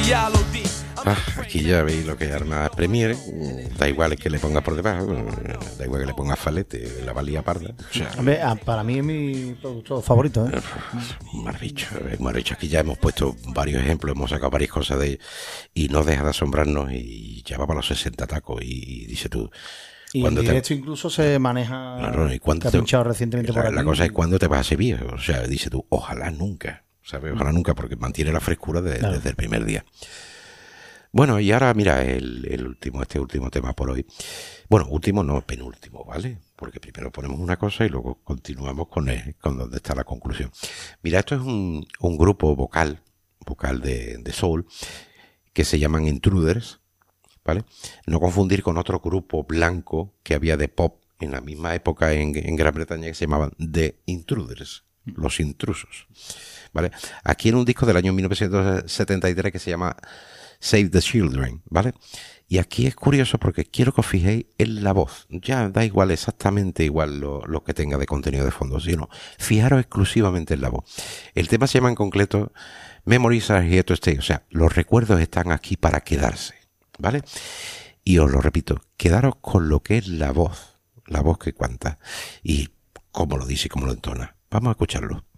Aquí ya veis lo que es Arma Premiere. Da igual que le pongas por debajo, da igual que le pongas Falete, la valía parda. O sea, Hombre, para mí es mi producto favorito, ¿eh? Hemos dicho, aquí ya hemos puesto varios ejemplos, hemos sacado varias cosas de y no deja de asombrarnos y ya va para los 60 tacos y dice tú. Y en directo incluso se maneja. Claro, ¿y cuándo que ha pinchado recientemente por aquí? La cosa es cuándo te vas a Sevilla. O sea, dice tú, ojalá nunca, ¿sabes? Ojalá nunca, porque mantiene la frescura claro, desde el primer día. Bueno, y ahora mira este último tema por hoy. Bueno, último no, penúltimo, ¿vale? Porque primero ponemos una cosa y luego continuamos con donde está la conclusión. Mira, esto es un grupo vocal de soul que se llaman Intruders, ¿vale? No confundir con otro grupo blanco que había de pop en la misma época en Gran Bretaña que se llamaban The Intruders, los intrusos, ¿vale? Aquí en un disco del año 1973 que se llama Save the Children, ¿vale? Y aquí es curioso porque quiero que os fijéis en la voz. Ya da igual, exactamente igual lo que tenga de contenido de fondo, sino fijaros exclusivamente en la voz. El tema se llama en concreto Memories Are Here to Stay, o sea, los recuerdos están aquí para quedarse, ¿vale? Y os lo repito, quedaros con lo que es la voz que canta y cómo lo dice y cómo lo entona. Vamos a escucharlo.